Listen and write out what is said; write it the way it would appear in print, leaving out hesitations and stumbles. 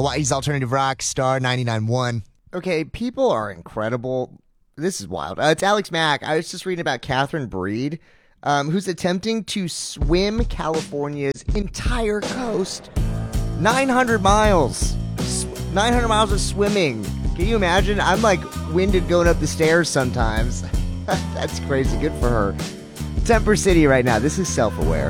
Hawaii's alternative rock, Star 99.1. Okay, people are incredible. This is wild. It's Alex Mack. I was just reading about Catherine Breed, who's attempting to swim California's entire coast. 900 miles. 900 miles of swimming. Can you imagine? I'm like winded going up the stairs sometimes. That's crazy. Good for her. Temper City right now. This is Self-Aware.